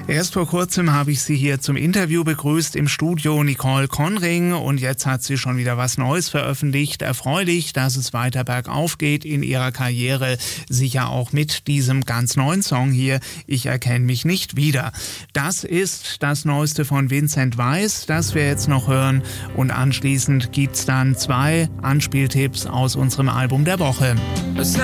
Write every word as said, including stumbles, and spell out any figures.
Erst vor kurzem habe ich sie hier zum Interview begrüßt im Studio, Nicole Conring, und jetzt hat sie schon wieder was Neues veröffentlicht. Erfreulich, dass es weiter bergauf geht in ihrer Karriere, sicher auch mit diesem ganz neuen Song hier, Ich erkenne mich nicht wieder. Das ist das Neueste von Vincent Weiss, das wir jetzt noch hören, und anschließend gibt's dann zwei Anspieltipps aus unserem Album der Woche.